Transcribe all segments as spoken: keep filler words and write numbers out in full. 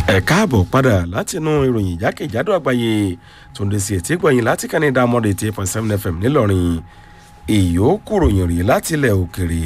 ẹ káàbọ̀ padà látinú ìròyìn jákèjádò àgbáyé tó ń dé sí etí gbọ̀yìn láti kàní dámọ́dé eighty eight point seven F M nílọrin ìyókù ròyìn rí láti ilẹ̀ òkèrè.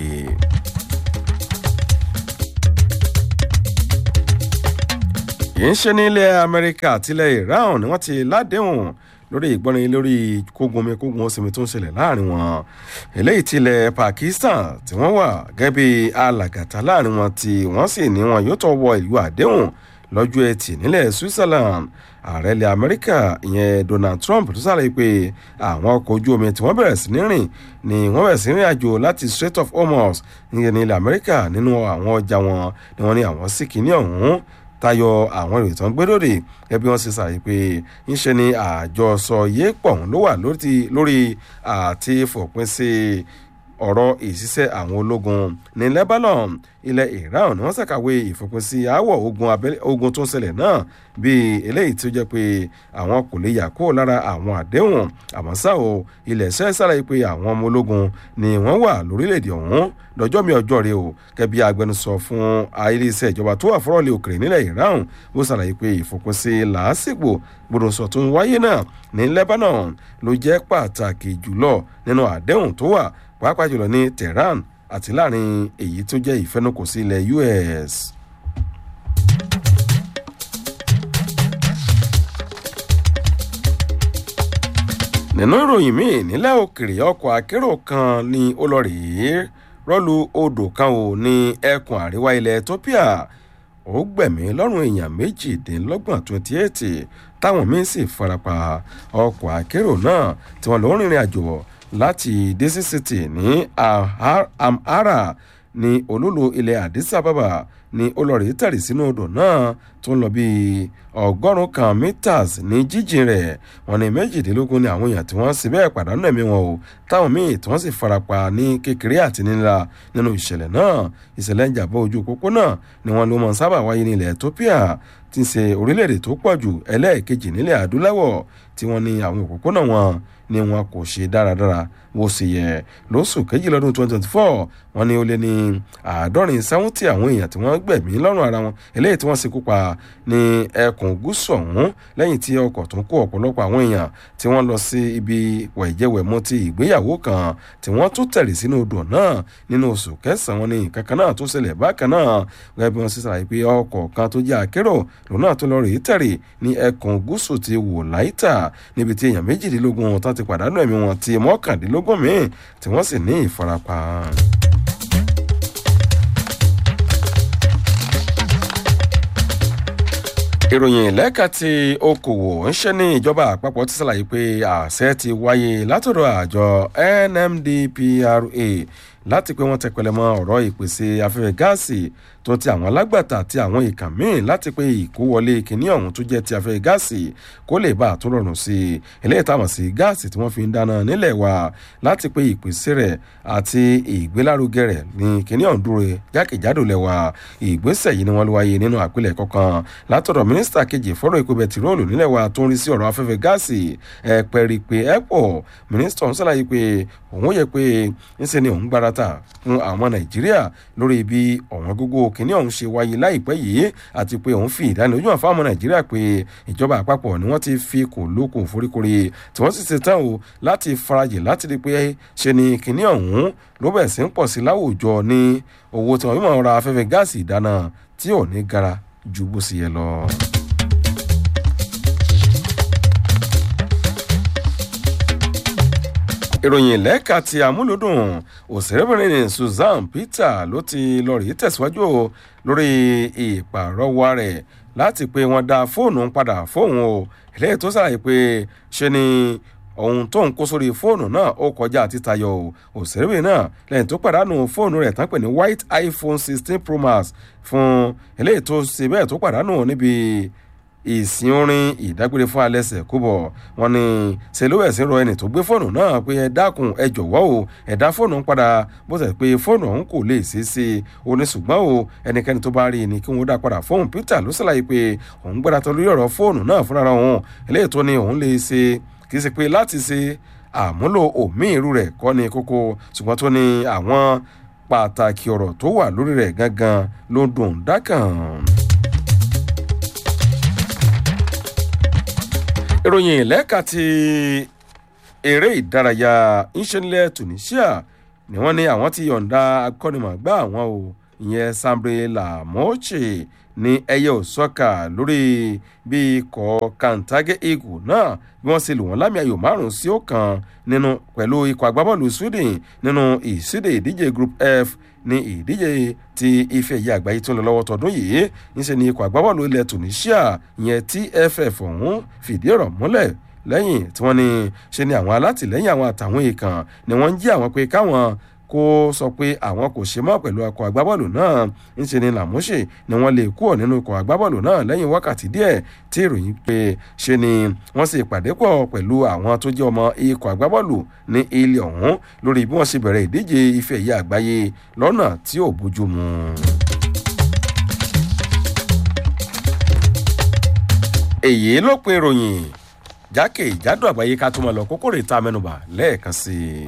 kì í ṣe ní ilẹ̀ Amẹ́ríkà àtilẹ̀ Iran ni wọ́n ti ládéhùn lórí ìgbọ́rin lórí kógunmi kógun osinmi tó ń ṣẹlẹ̀ láàrin wọn eléyìí tilẹ̀ Pakistan tí wọ́n wà gẹ́gẹ́ bí alàgàtà láàrin wọn tí wọ́n sì ní wọn yóò tọ́ wọ ìlú àdéhùn lọ́jọ́ ẹtì nílẹ̀ Switzerland. ààrẹ ilẹ̀ Amẹ́ríkà ìyẹn Donald Trump tó sàlàyé pé àwọn ọkọ̀ ojú omi tí wọ́n bẹ̀rẹ̀ sí ní rìn ni wọ́n bẹ̀rẹ̀ sí ní rìn àjò láti Strait of Hormuz ní ilẹ̀ Amẹ́ríkà nínú àwọn ọjà wọn ni wọ́n ní àwọn sì kìíní ọ̀hún tayọ àwọn èrò ìtàn gbẹdọdẹ ẹbí wọn ṣe ṣàlàyé pé ńṣe ni àjọsọ yé pọ̀ ló wà lórí àti fòpin sí ọ̀rọ̀ ìṣiṣẹ́ àwọn ológun ní Lebanon. ilẹ̀ Iran ni wọ́n ṣàkàwé ìfòpin sí aáwọ̀ ogun tó ń ṣẹlẹ̀ náà bíi eléyìí tí ó jẹ́ pé àwọn kò lè yà kó lára àwọn àdéhùn àmọ́ ṣá o ilẹ̀ iṣẹ́ ṣàlàyé pé àwọn ọmọ ológun ni wọ́n wà lórílẹ̀‐èdè ọ̀hún lọ́jọ́ mi ọjọ́ rẹ̀ o kẹ́bí agbẹnusọ fún iléeṣẹ́ ìjọba tó wà fọ́rọ̀lẹ̀ òkèrè nílẹ̀ Iran ó ṣàlàyé pé ìfòpin sí làásìgbò gbòdòsọ tó ń wáyé náà ní Lebanon ló jẹ́ pàtàkì jùlọ nínú àdéhùn tó wà pàápàá jùlọ ní Tehran àti láàrin èyí tó jẹ́ ìfẹnukò sí ilẹ̀ U S. nínú ìròyìn míì nílẹ̀ òkèrè ọkọ̀ akérò kan ní ó lọ rèé rọ́lu odò kan ò ní ẹkùn àríwá ilẹ̀ Ethiopia ó gbẹ̀mí lọ́rùn èèyàn méjìdínlọ́gbọ̀n twenty eight táwọn míín sì farapa. ọkọ̀ akérò náà tí wọ́n lọ rìnrìn àjò láti Desi City ní Amhara ní olúlu ilẹ̀ Addis Ababa ní olórí tẹ̀rí sínú odò náà tó ń lọ bí ọgọ́rùn-ún kan meters ní jíjìn rẹ̀. wọ́n ní méjìdínlógún ní àwọn èèyàn tí wọ́n sì bẹ́ẹ̀ pàdánù ẹ̀mí wọn o táwọn míì tí wọ́n sì farapa ní kékeré àti nílá nínú ìṣẹ̀lẹ̀ náà. ìṣẹ̀lẹ̀ ìjàmbá ojú pópó náà ni wọ́n ló mọ̀ sábà wáyé ní ilẹ̀ Ethiopia tí ń ṣe orílẹ̀-èdè tó pọ̀ jù ẹlẹ́ẹ̀kejì nílẹ̀ adúláwọ̀ tí wọ́n ní àwọn òpópónà wọn ni wọn kò ṣe dáradára bó ṣe yẹ. lóṣù kejì lọ́dún twenty twenty four wọ́n ní ó lé ní àádọ́rin sẹ́wọ́ntì àwọn èèyàn tí wọ́n gbẹ̀mí lọ́rùn ara wọn eléyìí tí wọ́n ṣekú pa ní ẹkùn gúúsù ọ̀hún lẹ́yìn tí ọkọ̀ tó ń kó ọ̀pọ̀lọpọ̀ àwọn èèyàn tí wọ́n lọ sí ibi wẹ̀jẹ̀wẹ̀mú ti ìgbéyàwó kan tí wọ́n tún tẹ̀lé sínú odò náà nínú oṣù kẹsàn-án. wọn ní kankan náà tó ṣẹlẹ̀ bákan náà gẹ́gẹ́ bí wọ́n ṣe ṣàlàyé pé ọkọ̀ kan tó jẹ́ akérò lòun náà tó lọ rèé tẹ̀lé ní ẹkùn gúúsù ti Wòláìtà níbi tí èèyàn méjìdínlógún tán ti pàdánù ẹ̀mí wọn tí mọ́kàndínlógún míì tí wọ́n sì ní ìfarapa. ìròyìn lẹ́ka ti okòwò ń ṣe ní ìjọba àpapọ̀ ti ṣàlàyé pé àṣẹ ti wáyé látọ̀dọ̀ àjọ N M D P R A láti pé wọ́n tẹpẹlẹ mọ́ ọ̀rọ̀ ìpèsè afẹ́fẹ́ gáàsì tó ti àwọn alágbàtà àti àwọn ìkàn míì láti pé ìkówọlé kìíní ọ̀hún tó jẹ́ ti afẹ́fẹ́ gáàsì kó lè bá àtún rọrùn sí i eléyìí táwọn sí gáàsì tí wọ́n fi ń dáná nílẹ̀ wa láti pé ìpèsè rẹ̀ àti ìgbélárugẹ rẹ̀ ní kìíní ọ̀hún dúró jákèjádò lẹ́wà. ìgbésẹ̀ yìí ni wọ́n ló wáyé nínú àpilẹ̀kọ kan látọ̀dọ̀ mínísítà kejì fọ́rọ̀ epo bẹtiróòlù nílẹ̀ wa tó ń rí sí ọ̀rọ̀ afẹ́fẹ́ gáàsì ẹ̀pẹ̀rìpẹ̀ ẹ̀pọ̀. mínísítà ọ̀hún ṣàlàyé pé òun yẹ pé ńṣe ni òun gbárata fún àwọn Nàìjíríà lórí bí ọ̀wọ́n gógó kìíní ọ̀hún ṣe wáyé láìpẹ́ yìí àti pé òun fi ìdánilójú hàn fáwọn Nàìjíríà pé ìjọba àpapọ̀ ni wọ́n ti fi kò lókun foríkorí tí wọ́n sì ṣe tán o láti farajì láti rí pé ṣe ni kìíní ọ̀hún ló bẹ̀ sí ń pọ̀ sí láwùjọ ní owó tí wọ́n fi máa ra afẹ́fẹ́ gáàsì ìdáná tí ò ní gara ju bó ṣe yẹ lọ. ìròyìn lẹ́ka ti àmúlòdùn òṣèrébìnrin Susan Peter ló ti lọ rí tẹ̀síwájú lórí ìpàrọwà rẹ̀ láti pé wọ́n dá fóònù padà fóun o eléyìí tó ṣàlàyé pé ṣe ni ohun tó ń kó sórí fóònù náà ó kọjá àti tayọ òṣèrébìnrin náà lẹ́yìn tó pàdánù fóònù rẹ̀ tán pè ní white iPhone sixteen Pro Max fún eléyìí tó ṣe bẹ́ẹ̀ tó pàdánù níbi ìsìn orin ìdágbére fún alẹ́sẹ̀ kúbọ̀. wọ́n ní selówẹ̀sì rọ ẹni tó gbé fóònù náà pé ẹ dákun ẹ jọ̀wọ́ o ẹ dá fóònù padà bó ṣe pé fóònù ọ̀hún kò lè ṣeé ṣe ó ní ṣùgbọ́n o ẹnikẹ́ni tó bá rí i ní kí wọ́n dá padà fóònù. Peter ló ṣàlàyé pé òun gbéra tó lórí ọ̀rọ̀ fóònù náà fúnra òun eléyìí tó ní òun lè ṣe kì í ṣe pé láti ṣe àmúlò òmí irú rẹ̀ kọ́ ni kókó ṣùgbọ́n tó ní àwọn pàtàkì ọ̀rọ̀ tó wà lórí rẹ̀ gangan ló ń dùn dákàn. ìròyìn lẹ́ka ti eré ìdárayá ìṣẹ̀lẹ̀ Tunisia ni wọ́n ní àwọn ti yọ̀ǹda akọ́nimọ̀gbá àwọn o ìyẹn Sambre Lamoche ní ẹyẹ òsọ́kà lórí bí ikọ̀ Kantage Eagle náà bí wọ́n ṣe lù wọ́n lámì ayò márùn-ún sí ọ̀kan nínú pẹ̀lú ikọ̀ agbábọ́ọ̀lù Sweden nínú ìsíde ìdíje Group F ní ìdíje ti ife ẹ̀yẹ àgbáyé tó ń lọ lọ́wọ́ tọdún yìí níṣẹ́ ni ikọ̀ agbábọ́ọ̀lù ilẹ̀ Tunisia ìyẹn T F F ọ̀hún fìdí ọ̀rọ̀ múlẹ̀ lẹ́yìn tí wọ́n ní ṣe ni àwọn alátìlẹ́yìn àwọn àtàwọn èèkàn ni wọ́n ń jí àwọn pé káwọn kó sọ pé àwọn kò ṣe mọ́ pẹ̀lú akọ agbábọ́ọ̀lù náà ńṣe ni Lamoche ni wọ́n lè kúrò nínú ikọ̀ agbábọ́ọ̀lù náà lẹ́yìn wákàtí díẹ̀ tí ìròyìn pé ṣe ni wọ́n sì pàdé pọ̀ pẹ̀lú àwọn tó jẹ́ ọmọ ikọ̀ agbábọ́ọ̀lù ní ilé ọ̀hún lórí bí wọ́n ṣe bẹ̀rẹ̀ ìdíje ife ẹ̀yẹ àgbáyé lọ́nà tí ò bójú mu. èyí ló pin ìròyìn jákèjádò àgbáyé ká tó máa lọ kókó rèé tá a mẹ́nubà lẹ́ẹ̀kan sí i.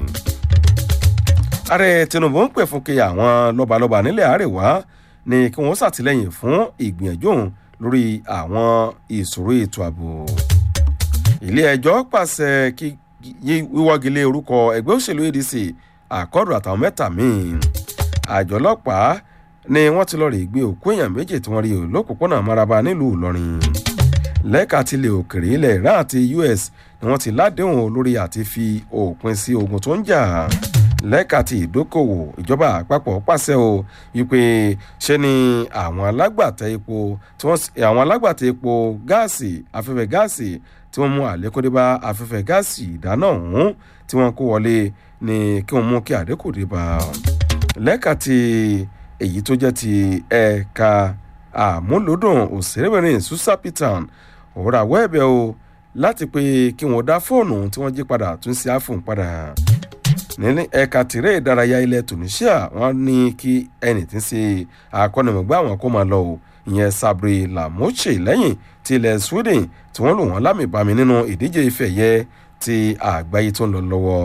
ààrẹ Tinubu ń pè fún kí àwọn lọ́balọ́ba nílẹ̀ àríwá ní kí wọ́n ṣàtìlẹ́yìn fún ìgbìyànjú òun lórí àwọn ìṣòro ètò ààbò. ilé ẹjọ́ pàṣẹ kí wíwọ́gilé orúkọ ẹgbẹ́ òṣèlú A D C àkọ́dù àtàwọn mẹ́ta míì. àjọ ọlọ́pàá ni wọ́n ti lọ rè gbé òkú èèyàn méjì tí wọ́n rí lópòpónà Maraba nílùú Ìlọrin. lẹ́ka tilẹ̀ òkèrè ilẹ̀ Iran àti U S ni wọ́n ti ládéhùn lórí àti fi òpin sí ogun tó ń jà. lẹ́ka ti ìdókòwò ìjọba àpapọ̀ pàṣẹ o wípé ṣe ni àwọn alágbàtà epo tí wọ́n àwọn alágbàtà epo gáàsì afẹ́fẹ́ gáàsì tí wọ́n mú àlékún dé bá afẹ́fẹ́ gáàsì ìdáná ọ̀hún tí wọ́n kó wọlé ní kí wọ́n mú kí àdínkù dé bá. lẹ́ka ti èyí tó jẹ́ ti ẹ̀ka àmúlòdùn òṣèrébìnrin Susan Pittman òwúrọ̀ àwọ̀ ẹ̀bẹ̀ o láti pé kí wọ́n dá fóònù tí wọ́n jí padà tún sí iPhone padà. ní ẹ̀ka tìrẹ ìdárayá ilẹ̀ Tunisia wọ́n ní kí ẹnì tí ń ṣe akọ́nimọ̀gbá àwọn kó máa lọ o ìyẹn Sambre Lamoche lẹ́yìn tí ilẹ̀ Sweden tí wọ́n lò wọ́n lámìbami nínú ìdíje ife ẹ̀yẹ ti àgbáyé tó ń lọ lọ́wọ́.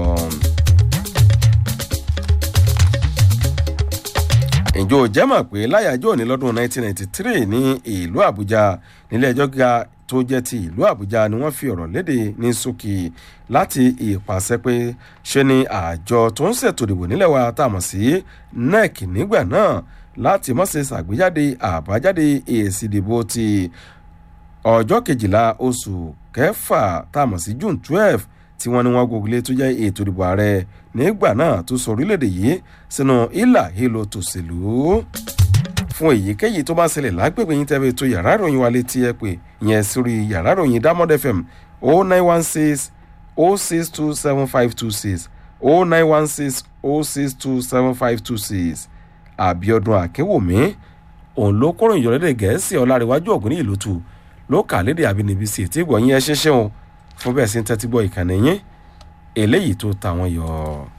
ìjọ jẹ́mọ̀ pé láyàjọ́ ní lọ́dún nineteen ninety-three ní ìlú Àbújá nílé ẹjọ́ gíga tó jẹ́ ti ìlú Àbújá ni wọ́n fi ọ̀rọ̀ léde ní ṣókí láti ìpàṣẹ pé ṣe ni àjọ tó ń ṣètò ìdìbò nílẹ̀ wa tá a mọ̀ sí N E C nígbà náà láti má ṣe ṣàgbéjáde àbájáde èsì ìdìbò ti ọjọ́ kejìlá oṣù kẹfà tá a mọ̀ sí June twelve tí wọ́n ní wọ́n gògìlé tó jẹ́ ètò ìdìbò ààrẹ nígbà náà tó sọ orílẹ̀-èdè yìí sínú ìlà ìlò tòṣèlú. fún èyíkéyìí tó bá ṣẹlẹ̀ lágbègbè yín tẹ́lẹ̀ tó yàrá ìròyìn wa létí ẹ pé ìyẹn sórí yàrá ìròyìn Diamond F M oh nine one six oh six two seven five two six oh nine one six oh six two seven five two six. Àbíọ́dún Akínwùmí òun ló kóró ìyọ̀lẹ́dẹ̀ Gẹ̀ẹ́sì Ọlárẹ̀wájú Ògúnní ìlú tu ló kà lédè àbínibí sí ètí ìgbọ̀nyìn ẹ ṣeṣẹ́ o fún bẹ́ẹ̀ sí ń tẹ́tí gbọ́ ìkànnì yín eléyìí tó ta wọn yọ.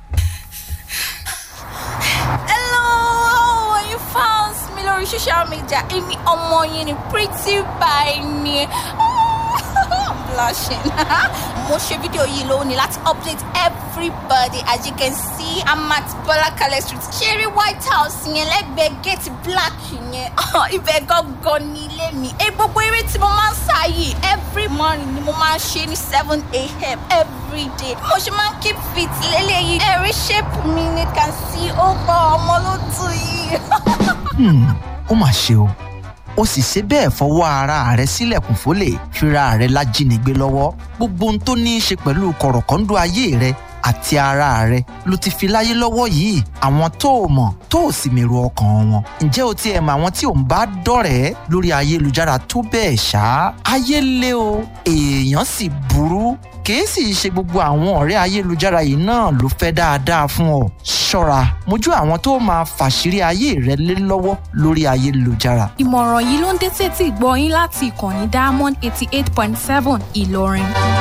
Hello, you found me lórí social media èmi ọmọ yín ni pretty by ni I'm blushing. Mo ṣe fídíò yìí lónìí láti update everybody. As you can see, I'm at Bọ́lákalẹ̀ Street, Cherry White House yẹn lẹ́gbẹ̀ẹ́ gate black yẹn. Ibẹ̀ gangan ní ilé mi. Ẹ gbogbo eré tí mo máa ń sá yìí every morning ni mo máa ń ṣe ní seven a.m. every day. Mo ṣe máa ń keep fit lélẹ́yìí. Ẹ̀rí shape mi ni can see ó gbọ́ ọmọ ló tù yìí. Ó mà ṣe o. Ó sì ṣe bẹ́ẹ̀ fọwọ́ ara rẹ̀ sílẹ̀kùn fólè fira rẹ̀ lájínigbé lọ́wọ́. Gbogbo ohun tó ní í ṣe pẹ̀lú kọ̀rọ̀kọ́ńdọ́ ayé rẹ̀ àti ara rẹ̀ ló ti fi láyé lọ́wọ́ yìí. Àwọn tó o mọ̀ tó o sì mèrò ọkàn wọn. Ǹjẹ́ o tiẹ̀ mọ̀ àwọn tí ò ń bá dọ̀rẹ́ lórí ayélujára tó bẹ́ẹ̀ ṣá? Ayé le o, èèyàn sì burú. Kìí sì ṣe gbogbo àwọn ọ̀rẹ́ ayélujára yìí náà ló fẹ́ dáadáa fún ọ. Ṣọ́ra mójú àwọn tó máa fàṣírí ayé rẹ lé lọ́wọ́ lórí ayélujára. Ìmọ̀ràn yìí ló ń dé sétí ìgbọ́ yín láti ìkànnì Diamond eighty eight point seven Ìlọrin.